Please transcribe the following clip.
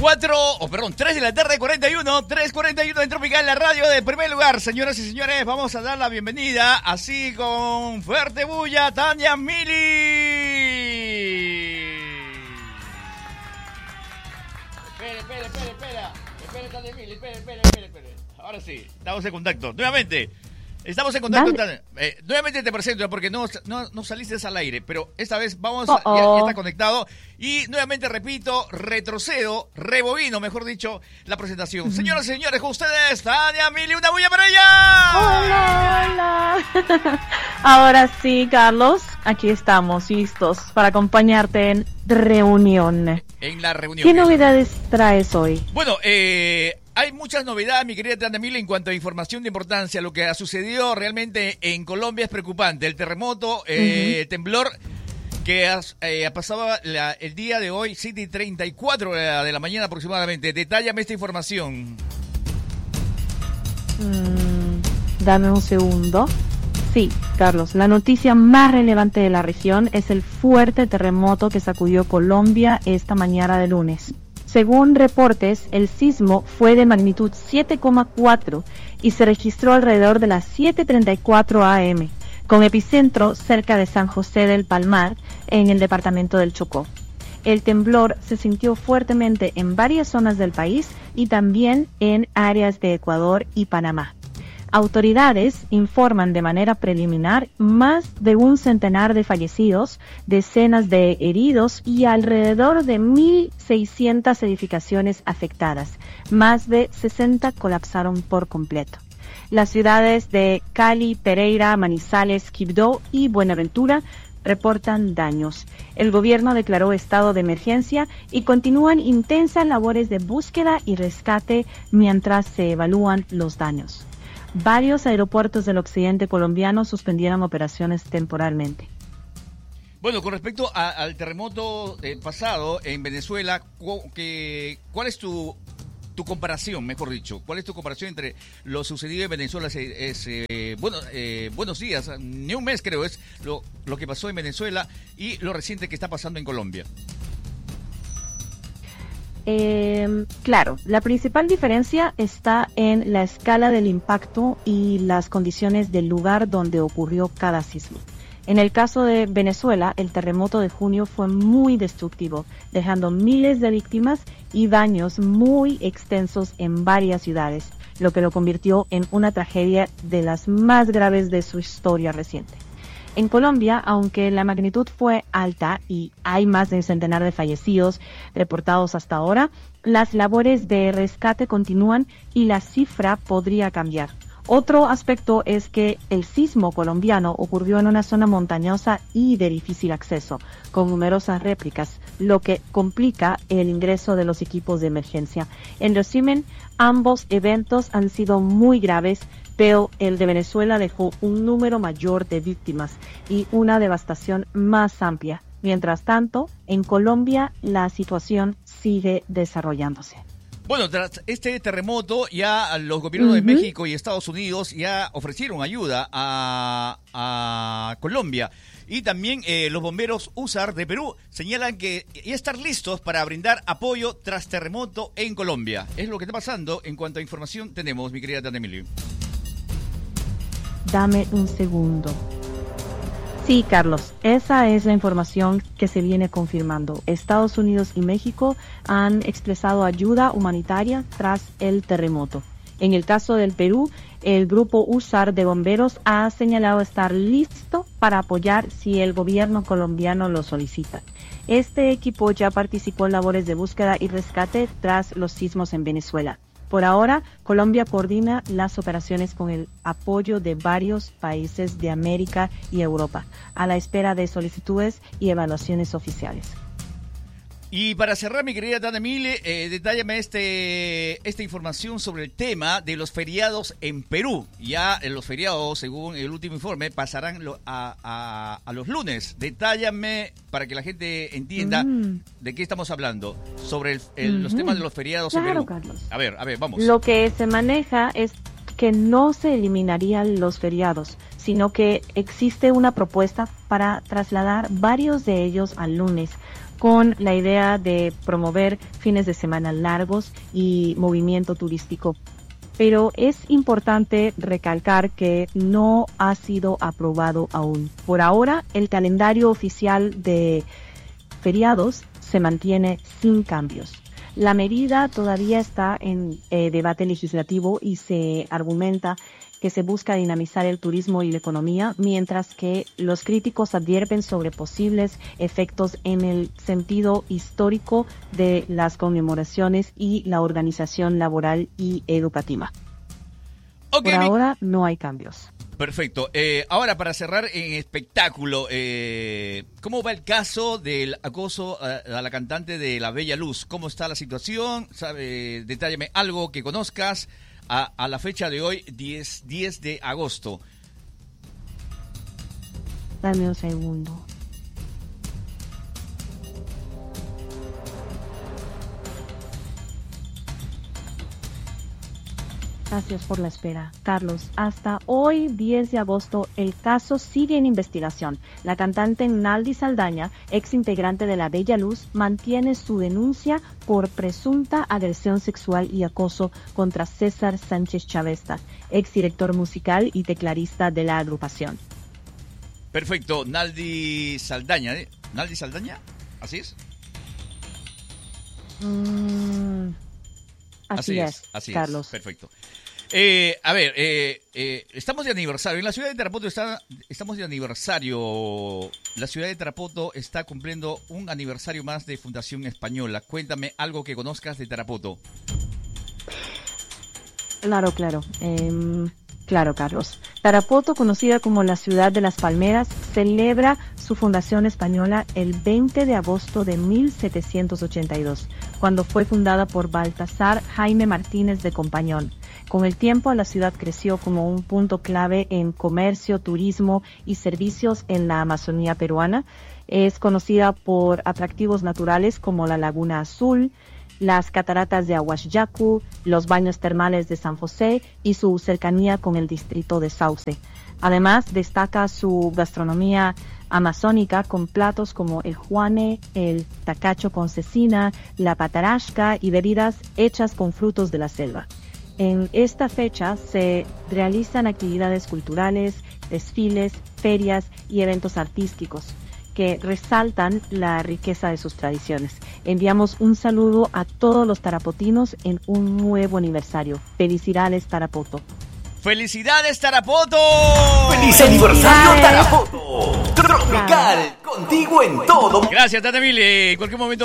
3 de la tarde, 3:41 en Tropical, la radio de primer lugar. Señoras y señores, vamos a dar la bienvenida, así con fuerte bulla, a Tania Mili. Espera, Tania Mili, espera. Ahora sí, estamos en contacto. Nuevamente. Estamos en contacto. Nuevamente te presento porque no saliste al aire, pero esta vez vamos, ya está conectado. Y nuevamente repito, rebobino, mejor dicho, la presentación. Señoras y señores, con ustedes, Tania Mili, una bulla para ella. Hola. Ahora sí, Carlos, aquí estamos listos para acompañarte en reunión. En la reunión. ¿Qué novedades traes hoy? Bueno, hay muchas novedades, mi querida Tania Mili, en cuanto a información de importancia. Lo que ha sucedido realmente en Colombia es preocupante. El terremoto, temblor que ha pasado el día de hoy, 7:34 de la mañana aproximadamente. Detállame esta información. Dame un segundo. Sí, Carlos, la noticia más relevante de la región es el fuerte terremoto que sacudió Colombia esta mañana de lunes. Según reportes, el sismo fue de magnitud 7,4 y se registró alrededor de las 7:34 am, con epicentro cerca de San José del Palmar, en el departamento del Chocó. El temblor se sintió fuertemente en varias zonas del país y también en áreas de Ecuador y Panamá. Autoridades informan de manera preliminar más de un centenar de fallecidos, decenas de heridos y alrededor de 1.600 edificaciones afectadas. Más de 60 colapsaron por completo. Las ciudades de Cali, Pereira, Manizales, Quibdó y Buenaventura reportan daños. El gobierno declaró estado de emergencia y continúan intensas labores de búsqueda y rescate mientras se evalúan los daños. Varios aeropuertos del occidente colombiano suspendieron operaciones temporalmente. Bueno, con respecto al terremoto pasado en Venezuela, ¿cuál es tu comparación, mejor dicho? ¿Cuál es tu comparación entre lo sucedido en Venezuela buenos días, ni un mes creo es lo que pasó en Venezuela y lo reciente que está pasando en Colombia? Claro, la principal diferencia está en la escala del impacto y las condiciones del lugar donde ocurrió cada sismo. En el caso de Venezuela, el terremoto de junio fue muy destructivo, dejando miles de víctimas y daños muy extensos en varias ciudades, lo que lo convirtió en una tragedia de las más graves de su historia reciente. En Colombia, aunque la magnitud fue alta y hay más de un centenar de fallecidos reportados hasta ahora, las labores de rescate continúan y la cifra podría cambiar. Otro aspecto es que el sismo colombiano ocurrió en una zona montañosa y de difícil acceso, con numerosas réplicas, lo que complica el ingreso de los equipos de emergencia. En resumen, ambos eventos han sido muy graves, pero el de Venezuela dejó un número mayor de víctimas y una devastación más amplia. Mientras tanto, en Colombia la situación sigue desarrollándose. Bueno, tras este terremoto, ya los gobiernos de México y Estados Unidos ya ofrecieron ayuda a Colombia. Y también los bomberos USAR de Perú señalan que ya están listos para brindar apoyo tras terremoto en Colombia. Es lo que está pasando en cuanto a información tenemos, mi querida Tania Mili. Dame un segundo. Sí, Carlos, esa es la información que se viene confirmando. Estados Unidos y México han expresado ayuda humanitaria tras el terremoto. En el caso del Perú, el grupo USAR de bomberos ha señalado estar listo para apoyar si el gobierno colombiano lo solicita. Este equipo ya participó en labores de búsqueda y rescate tras los sismos en Venezuela. Por ahora, Colombia coordina las operaciones con el apoyo de varios países de América y Europa, a la espera de solicitudes y evaluaciones oficiales. Y para cerrar, mi querida Tania Mili, detállame esta información sobre el tema de los feriados en Perú. Ya los feriados, según el último informe, pasarán a los lunes. Detállame para que la gente entienda de qué estamos hablando sobre los temas de los feriados en Perú. Carlos. A ver, vamos. Lo que se maneja es que no se eliminarían los feriados, sino que existe una propuesta para trasladar varios de ellos al lunes, con la idea de promover fines de semana largos y movimiento turístico. Pero es importante recalcar que no ha sido aprobado aún. Por ahora, el calendario oficial de feriados se mantiene sin cambios. La medida todavía está en debate legislativo y se argumenta que se busca dinamizar el turismo y la economía, mientras que los críticos advierten sobre posibles efectos en el sentido histórico de las conmemoraciones y la organización laboral y educativa. Okay, por ahora no hay cambios. Perfecto. Ahora, para cerrar en espectáculo, ¿cómo va el caso del acoso a la cantante de La Bella Luz? ¿Cómo está la situación? Detállame algo que conozcas a la fecha de hoy, 10 de agosto. Dame un segundo. Gracias por la espera, Carlos. Hasta hoy, 10 de agosto, el caso sigue en investigación. La cantante Naldi Saldaña, ex integrante de La Bella Luz, mantiene su denuncia por presunta agresión sexual y acoso contra César Sánchez Chavesta, ex director musical y tecladista de la agrupación. Perfecto. Naldi Saldaña, ¿eh? ¿Naldi Saldaña? ¿Así es? Así es, Carlos. Perfecto. Estamos de aniversario. En la ciudad de Tarapoto estamos de aniversario. La ciudad de Tarapoto está cumpliendo un aniversario más de Fundación Española. Cuéntame algo que conozcas de Tarapoto. Claro, Carlos. Tarapoto, conocida como la ciudad de las palmeras, celebra su fundación española el 20 de agosto de 1782, cuando fue fundada por Baltasar Jaime Martínez de Compañón. Con el tiempo, la ciudad creció como un punto clave en comercio, turismo y servicios en la Amazonía peruana. Es conocida por atractivos naturales como la Laguna Azul, las cataratas de Ahuasyacu, los baños termales de San José y su cercanía con el distrito de Sauce. Además, destaca su gastronomía amazónica con platos como el juane, el tacacho con cecina, la patarasca y bebidas hechas con frutos de la selva. En esta fecha se realizan actividades culturales, desfiles, ferias y eventos artísticos que resaltan la riqueza de sus tradiciones. Enviamos un saludo a todos los tarapotinos en un nuevo aniversario. Felicidades, Tarapoto. ¡Felicidades, Tarapoto! ¡Feliz aniversario, Tarapoto! Tropical, contigo en todo. Gracias, Tata Mili. En cualquier momento